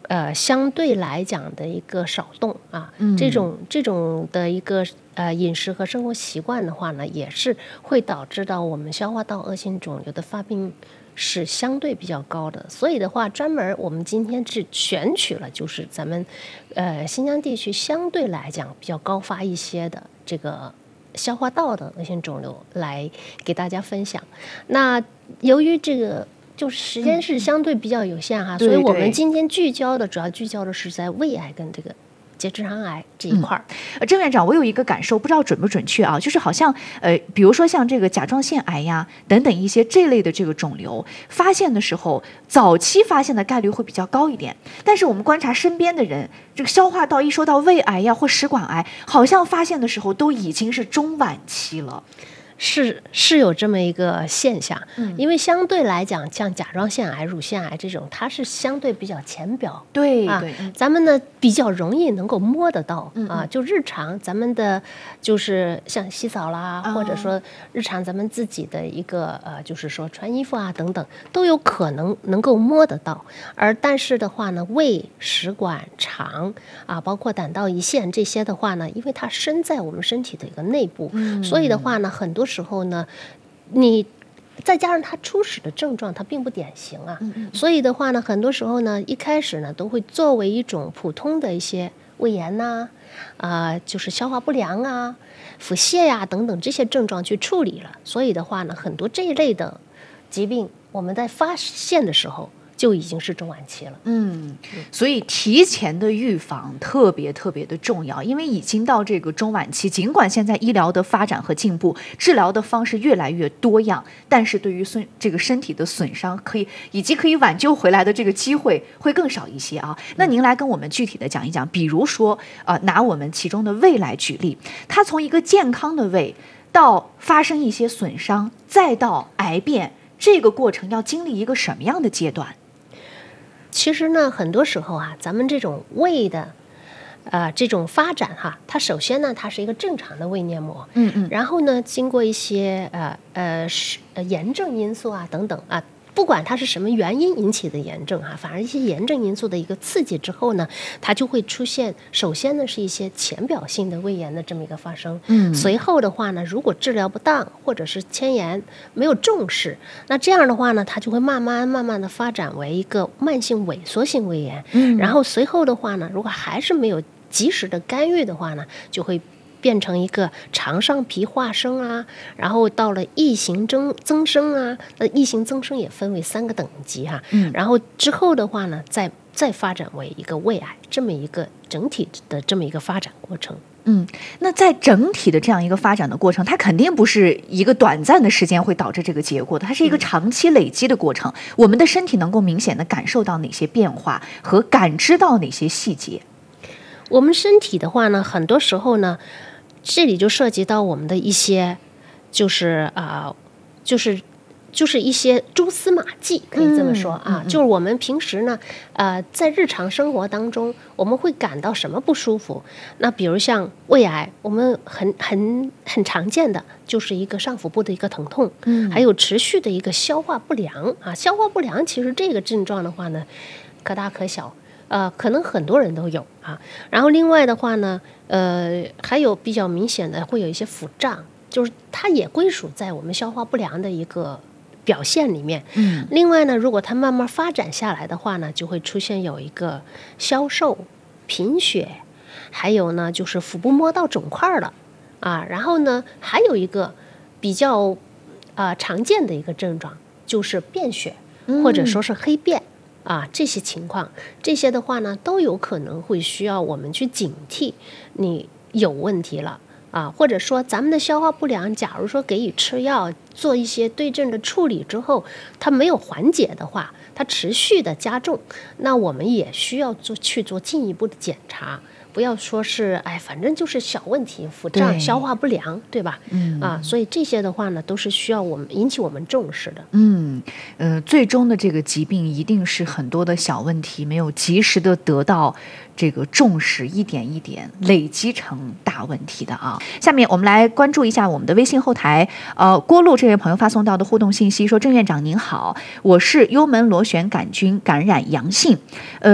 相对来讲的一个少动啊，这种的一个饮食和生活习惯的话呢，也是会导致到我们消化道恶性肿瘤的发病是相对比较高的。所以的话，专门我们今天是选取了就是咱们新疆地区相对来讲比较高发一些的这个消化道的恶性肿瘤来给大家分享。那由于这个就是时间是相对比较有限哈，所以我们今天主要聚焦的是在胃癌跟这个结直肠癌这一块。 郑院长，我有一个感受，不知道准不准确啊，就是好像比如说像这个甲状腺癌呀等等一些这类的这个肿瘤，发现的时候早期发现的概率会比较高一点，但是我们观察身边的人，这个消化道一说到胃癌呀或食管癌，好像发现的时候都已经是中晚期了。 是有这么一个现象，因为相对来讲，像甲状腺癌、乳腺癌这种，它是相对比较浅表， 对， 咱们呢比较容易能够摸得到啊，就日常咱们的就是像洗澡啦，或者说日常咱们自己的一个就是说穿衣服啊等等，都有可能够摸得到。但是的话呢，胃、食管、肠啊，包括胆道、胰腺这些的话呢，因为它身在我们身体的一个内部，所以的话呢，很多时候呢，你再加上它初始的症状它并不典型啊，所以的话呢，很多时候呢，一开始呢都会作为一种普通的一些胃炎呐，就是消化不良啊、腹泻呀等等这些症状去处理了。所以的话呢，很多这一类的疾病，我们在发现的时候就已经是中晚期了。 所以提前的预防特别特别的重要，因为已经到这个中晚期，尽管现在医疗的发展和进步，治疗的方式越来越多样，但是对于这个身体的损伤以及可以挽救回来的这个机会会更少一些啊。那您来跟我们具体的讲一讲，比如说拿我们其中的胃来举例，它从一个健康的胃到发生一些损伤，再到癌变，这个过程要经历一个什么样的阶段？ 其实呢，很多时候啊，咱们这种胃的这种发展哈，它首先呢，它是一个正常的胃黏膜，然后呢，经过一些炎症因素啊等等啊，不管它是什么原因引起的炎症哈，反而一些炎症因素的一个刺激之后呢，它就会出现，首先呢是一些浅表性的胃炎的这么一个发生，随后的话呢，如果治疗不当或者是迁延没有重视，那这样的话呢，它就会慢慢的发展为一个慢性萎缩性胃炎，然后随后的话呢，如果还是没有及时的干预的话呢，就会变成一个肠上皮化生啊，然后到了异型增生啊，异型增生也分为3个等级哈，然后之后的话呢，再发展为一个胃癌，这么一个整体的这么一个发展过程。 那在整体的这样一个发展的过程，它肯定不是一个短暂的时间会导致这个结果的，它是一个长期累积的过程。我们的身体能够明显的感受到哪些变化和感知到哪些细节？ 我们身体的话呢，很多时候呢，这里就涉及到我们的一些，就是一些蛛丝马迹，可以这么说啊。就是我们平时呢，在日常生活当中，我们会感到什么不舒服？那比如像胃癌，我们很常见的就是一个上腹部的一个疼痛，还有持续的一个消化不良啊。消化不良其实这个症状的话呢，可大可小。可能很多人都有啊。然后另外的话呢，还有比较明显的会有一些腹胀，就是它也归属在我们消化不良的一个表现里面。另外呢，如果它慢慢发展下来的话呢，就会出现有一个消瘦、贫血，还有呢就是腹部摸到肿块了啊。然后呢，还有一个比较常见的一个症状就是便血，或者说是黑便。这些情况，这些的话呢，都有可能会需要我们去警惕你有问题了或者说咱们的消化不良，假如说给予吃药，做一些对症的处理之后，它没有缓解的话，它持续的加重，那我们也需要去做进一步的检查。不要说是反正就是小问题，腹胀、消化不良，对吧？所以这些的话呢，都是需要引起我们重视的。 最终的这个疾病一定是很多的小问题没有及时的得到这个重视，一点一点累积成大问题的啊。下面我们来关注一下我们的微信后台，郭路这位朋友发送到的互动信息说：郑院长您好，我是幽门螺旋杆菌感染阳性，